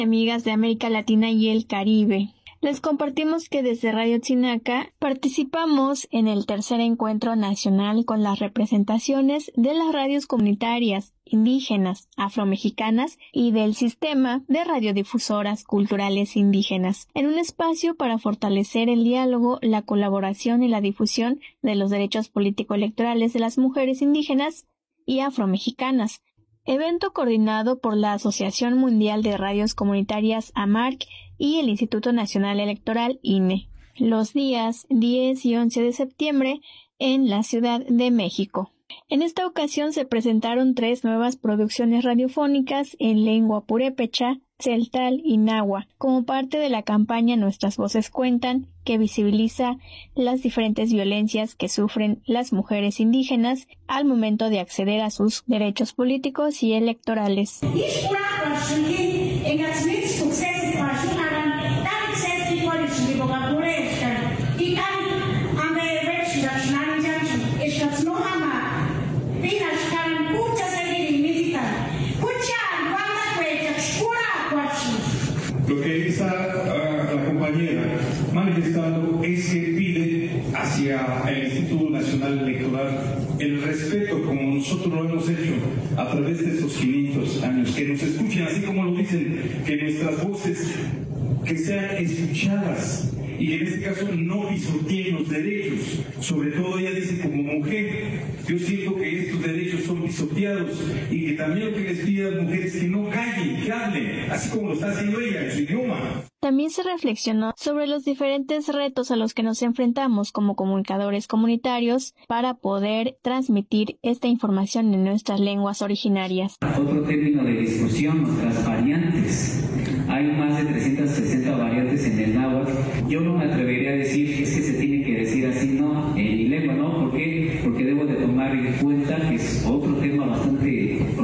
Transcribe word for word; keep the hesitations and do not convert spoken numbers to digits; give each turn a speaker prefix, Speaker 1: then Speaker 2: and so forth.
Speaker 1: Amigas de América Latina y el Caribe. Les compartimos que desde Radio Tinaca participamos en el tercer encuentro nacional con las representaciones de las radios comunitarias, indígenas, afromexicanas y del sistema de radiodifusoras culturales indígenas, en un espacio para fortalecer el diálogo, la colaboración y la difusión de los derechos político-electorales de las mujeres indígenas y afromexicanas. Evento coordinado por la Asociación Mundial de Radios Comunitarias AMARC y el Instituto Nacional Electoral I N E, los días diez y once de septiembre en la Ciudad de México. En esta ocasión se presentaron tres nuevas producciones radiofónicas en lengua purépecha, tzeltal y náhuatl, como parte de la campaña Nuestras Voces Cuentan, que visibiliza las diferentes violencias que sufren las mujeres indígenas al momento de acceder a sus derechos políticos y electorales.
Speaker 2: Lo que está uh, la compañera manifestando es que pide hacia el Instituto Nacional Electoral el respeto, como nosotros lo hemos hecho a través de estos quinientos años, que nos escuchen, así como lo dicen, que nuestras voces que sean escuchadas y que en este caso no pisoteen los derechos. Sobre todo ella dice, como mujer, yo siento que estos derechos son pisoteados y que también lo que les pide a las mujeres es que no callen, que hablen, así como lo está haciendo ella en su idioma.
Speaker 1: También se reflexionó sobre los diferentes retos a los que nos enfrentamos como comunicadores comunitarios para poder transmitir esta información en nuestras lenguas originarias.
Speaker 3: Otro término de discusión, nuestras variantes. Hay más de trescientas sesenta variantes en el náhuatl. Yo no me atrevería a decir es que se tiene que decir así, no, en mi lengua, ¿no? ¿Por qué? Porque debo de tomar en cuenta que es otro tema bastante